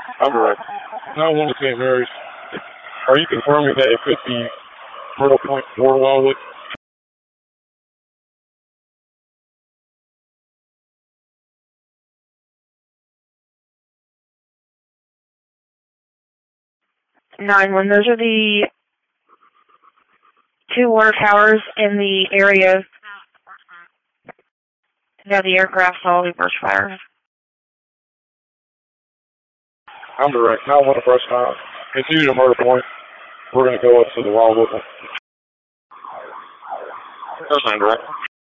I'm direct. 911 to St. Mary's. Are you confirming that it could be Myrtle Point or Wildwood? When those are the two water towers in the area. Now the aircraft saw the brush fire. I'm direct. 911 to brush fire. Continue to Myrtle Point. We're going to go up to the Wildwood one. That's 9 direct.